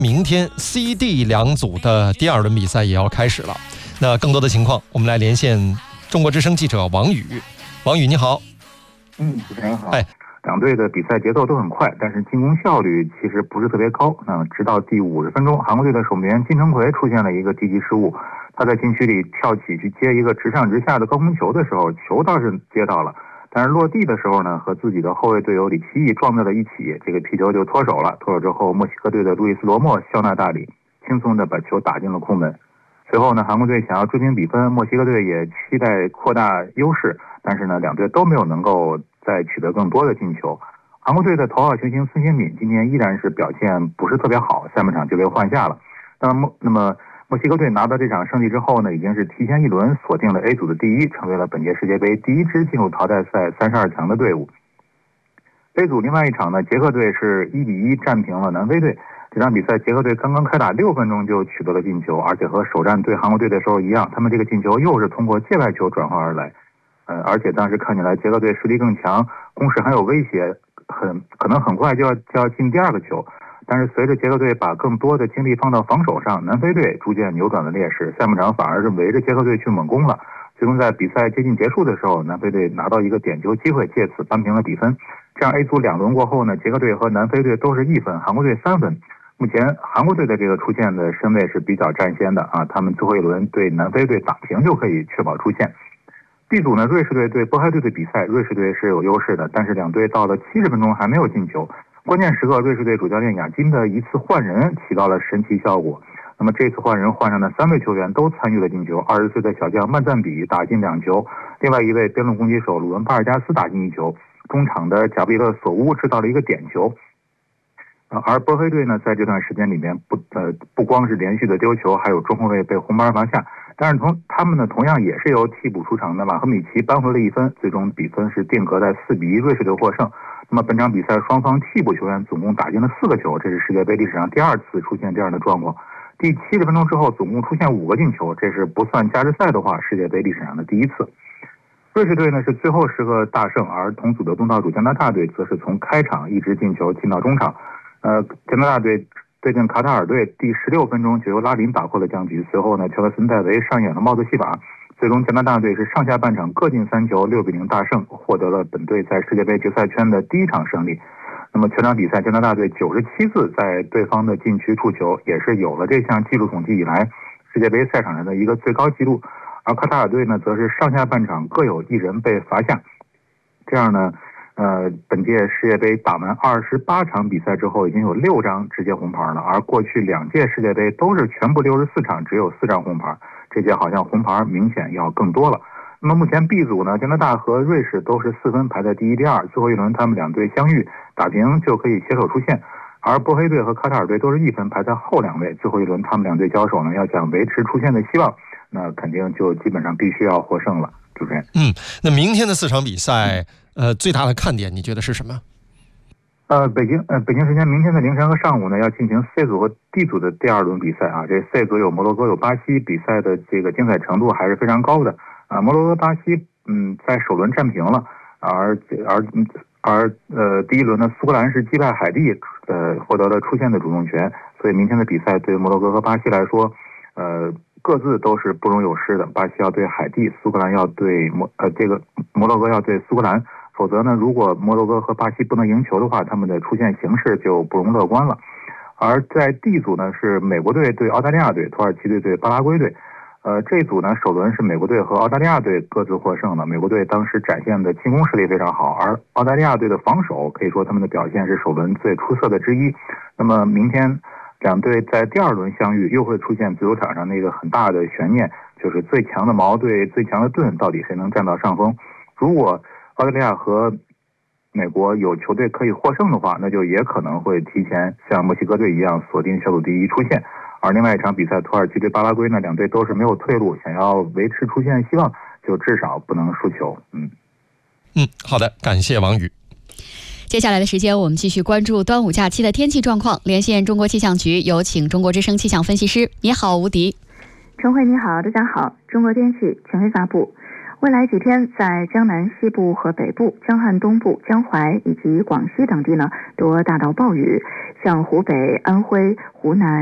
明天 C、D 两组的第2轮比赛也要开始了。那更多的情况，我们来连线中国之声记者王宇。王宇，你好。 主持人好。两队的比赛节奏都很快，但是进攻效率其实不是特别高。直到第50分钟，韩国队的守门员金成奎出现了一个低级失误，他在禁区里跳起去接一个直上直下的高空球的时候，球倒是接到了，但是落地的时候呢，和自己的后卫队友李奇义撞在了一起，这个皮球就脱手了。脱手之后，墨西哥队的路易斯罗莫笑纳大礼，轻松的把球打进了空门。随后呢，韩国队想要追平比分，墨西哥队也期待扩大优势，但是呢，两队都没有能够再取得更多的进球。韩国队的头号球星孙兴敏今天依然是表现不是特别好，下半场就被换下了。那么墨西哥队拿到这场胜利之后呢，已经是提前1轮锁定了 A 组的第1，成为了本届世界杯第1支进入淘汰赛32强的队伍。A 组另外一场呢，捷克队是1-1战平了南非队。这场比赛捷克队刚刚开打6分钟就取得了进球，而且和首战对韩国队的时候一样，他们这个进球又是通过界外球转换而来。而且当时看起来捷克队实力更强，攻势很有威胁，可能很快就要进第2个球。但是随着捷克队把更多的精力放到防守上，南非队逐渐扭转了劣势，下半场反而是围着捷克队去猛攻了。最终在比赛接近结束的时候，南非队拿到一个点球机会，借此扳平了比分。这样 A 组2轮过后呢，捷克队和南非队都是1分，韩国队3分。目前韩国队的这个出线的身位是比较占先的啊，他们最后1轮对南非队打平就可以确保出线。B 组呢，瑞士队对波黑队的比赛，瑞士队是有优势的，但是两队到了70分钟还没有进球。关键时刻，瑞士队主教练亚金的一次换人起到了神奇效果。那么这次换人换上的3位球员都参与了进球，20岁的小将曼赞比打进2球，另外一位边路攻击手鲁文巴尔加斯打进1球，中场的贾布里勒索乌制造了一个点球。而波黑队呢，在这段时间里面不光是连续的丢球，还有中后卫被红牌罚下。但是他们呢，同样也是由替补出场的马赫米奇扳回了1分，最终比分是定格在4-1，瑞士队获胜。那么本场比赛双方替补球员总共打进了4个球，这是世界杯历史上第2次出现这样的状况。第70分钟之后，总共出现5个进球，这是不算加时赛的话，世界杯历史上的第1次。瑞士队呢是最后时刻大胜，而同组的东道主加拿大队则是从开场一直进球进到中场。加拿大队对阵卡塔尔队，第16分钟就由拉林打破了僵局。随后呢，乔克森戴维上演了帽子戏法，最终加拿大队是上下半场各进3球，6-0大胜，获得了本队在世界杯决赛圈的第1场胜利。那么全场比赛，加拿大队97次在对方的禁区触球，也是有了这项纪录统计以来世界杯赛场上的一个最高纪录。而卡塔尔队呢，则是上下半场各有1人被罚下。这样呢，本届世界杯打完28场比赛之后，已经有6张直接红牌了，而过去2届世界杯都是全部64场只有4张红牌，这届好像红牌明显要更多了。那么目前 B 组呢，加拿大和瑞士都是4分排在第1、第2，最后1轮他们2队相遇，打平就可以携手出线。而波黑队和卡塔尔队都是1分排在后2位，最后1轮他们2队交手呢，要想维持出线的希望，那肯定就基本上必须要获胜了。主持人， 那明天的4场比赛，最大的看点你觉得是什么？ 北京时间明天的凌晨和上午呢，要进行 C 组和 D 组的第2轮比赛啊。这 C 组有摩洛哥有巴西，比赛的这个精彩程度还是非常高的啊。摩洛哥巴西在首轮战平了，而第1轮呢，苏格兰是击败海地，获得了出线的主动权。所以明天的比赛对摩洛哥和巴西来说，各自都是不容有失的。巴西要对海地，苏格兰要对摩洛哥要对苏格兰。否则呢，如果摩洛哥和巴西不能赢球的话，他们的出线形势就不容乐观了。而在 D 组呢，是美国队对澳大利亚队，土耳其队对巴拉圭队。这一组呢，首轮是美国队和澳大利亚队各自获胜的。美国队当时展现的进攻实力非常好，而澳大利亚队的防守可以说他们的表现是首轮最出色的之一。那么明天两队在第2轮相遇，又会出现足球场上那个很大的悬念，就是最强的矛对最强的盾，到底谁能占到上风？如果澳大利亚和美国有球队可以获胜的话，那就也可能会提前像墨西哥队一样锁定小组第1出线。而另外一场比赛，土耳其对巴拉圭呢，两队都是没有退路，想要维持出线希望，就至少不能输球。 好的，感谢王宇。 接下来的时间，我们继续关注端午假期的天气状况。连线中国气象局，有请中国之声气象分析师。你好，吴迪。 陈慧你好，大家好。中国天气权威发布， 未来几天，在江南西部和北部、江汉东部、江淮以及广西等地呢，多大到暴雨，像湖北、安徽、湖南。